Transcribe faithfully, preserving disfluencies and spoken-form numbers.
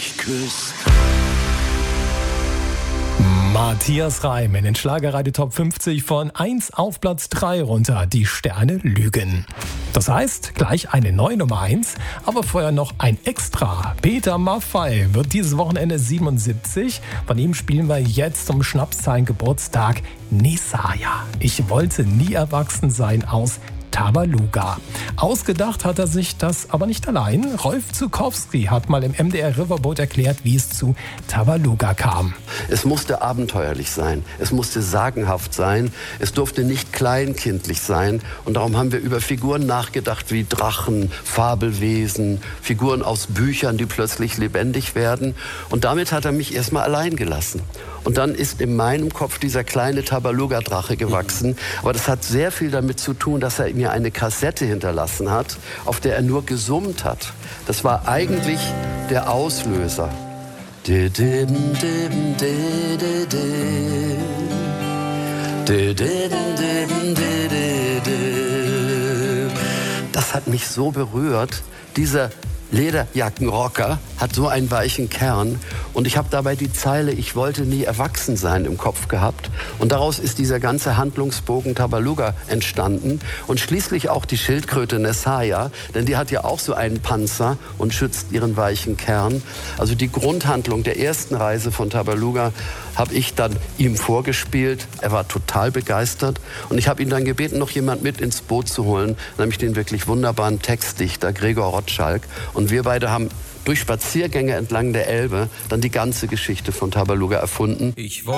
mich küsst. Matthias Reim in den Schlagerradio Top fünfzig von eins auf Platz drei runter. Die Sterne lügen. Das heißt, gleich eine neue Nummer eins, aber vorher noch ein Extra. Peter Maffay wird dieses Wochenende siebenundsiebzig. Von ihm spielen wir jetzt zum Schnapszahlen Geburtstag Nesaya. Ich wollte nie erwachsen sein aus Tabaluga. Ausgedacht hat er sich das aber nicht allein. Rolf Zukowski hat mal im M D R Riverboat erklärt, wie es zu Tabaluga kam. Es musste abenteuerlich sein, es musste sagenhaft sein, es durfte nicht kleinkindlich sein. Und darum haben wir über Figuren nachgedacht wie Drachen, Fabelwesen, Figuren aus Büchern, die plötzlich lebendig werden. Und damit hat er mich erstmal allein gelassen. Und dann ist in meinem Kopf dieser kleine Tabaluga-Drache gewachsen. Aber das hat sehr viel damit zu tun, dass er mir eine Kassette hinterlassen hat, auf der er nur gesummt hat. Das war eigentlich der Auslöser. Das hat mich so berührt. Dieser Lederjackenrocker hat so einen weichen Kern und ich habe dabei die Zeile "Ich wollte nie erwachsen sein" im Kopf gehabt und daraus ist dieser ganze Handlungsbogen Tabaluga entstanden und schließlich auch die Schildkröte Nesaya, denn die hat ja auch so einen Panzer und schützt ihren weichen Kern. Also die Grundhandlung der ersten Reise von Tabaluga habe ich dann ihm vorgespielt. Er war total begeistert und ich habe ihn dann gebeten, noch jemand mit ins Boot zu holen, nämlich den wirklich wunderbaren Textdichter Gregor Rotschalk. Und wir beide haben durch Spaziergänge entlang der Elbe dann die ganze Geschichte von Tabaluga erfunden. Ich